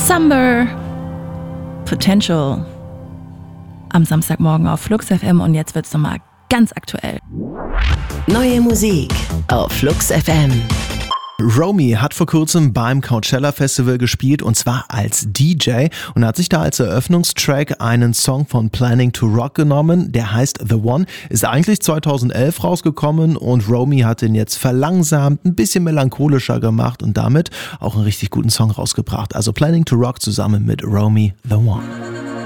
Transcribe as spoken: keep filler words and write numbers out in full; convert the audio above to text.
Summer Potential am Samstagmorgen auf Flux F M und jetzt wird's nochmal ganz aktuell. Neue Musik auf Flux F M. Romy hat vor kurzem beim Coachella Festival gespielt und zwar als D J und hat sich da als Eröffnungstrack einen Song von Planning to Rock genommen, der heißt The One, ist eigentlich zweitausendelf rausgekommen und Romy hat den jetzt verlangsamt, ein bisschen melancholischer gemacht und damit auch einen richtig guten Song rausgebracht. Also Planning to Rock zusammen mit Romy, The One.